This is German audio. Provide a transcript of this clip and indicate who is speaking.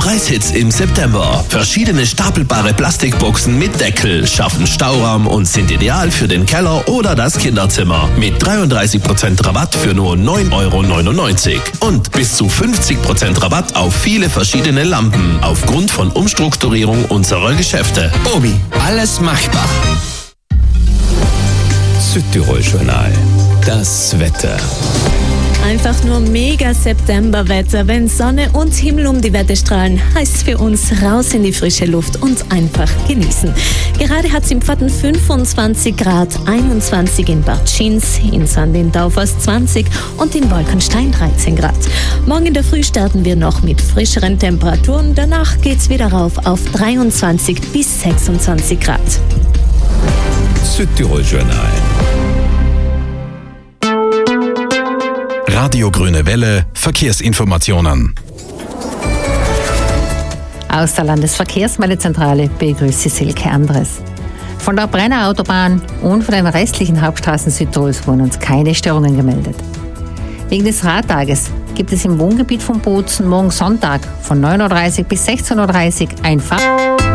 Speaker 1: Preishits im September. Verschiedene stapelbare Plastikboxen mit Deckel schaffen Stauraum und sind ideal für den Keller oder das Kinderzimmer. Mit 33% Rabatt für nur 9,99 € und bis zu 50% Rabatt auf viele verschiedene Lampen aufgrund von Umstrukturierung unserer Geschäfte.
Speaker 2: Obi, alles machbar.
Speaker 3: Südtirol-Journal. Das Wetter.
Speaker 4: Einfach nur mega Septemberwetter. Wenn Sonne und Himmel um die Wette strahlen, heißt es für uns raus in die frische Luft und einfach genießen. Gerade hat es im Pfatten 25 Grad, 21 in Bad Schins, in Sandin-Daufers 20 und in Wolkenstein 13 Grad. Morgen in der Früh starten wir noch mit frischeren Temperaturen. Danach geht's wieder rauf auf 23 bis 26 Grad.
Speaker 3: Südtirol-Journal.
Speaker 5: Radio Grüne Welle, Verkehrsinformationen.
Speaker 6: Aus der Landesverkehrsmeldezentrale begrüßt Sie Silke Andres. Von der Brenner Autobahn und von den restlichen Hauptstraßen Südtirols wurden uns keine Störungen gemeldet. Wegen des Radtages gibt es im Wohngebiet von Bozen morgen Sonntag von 9:30 Uhr bis 16:30 Uhr ein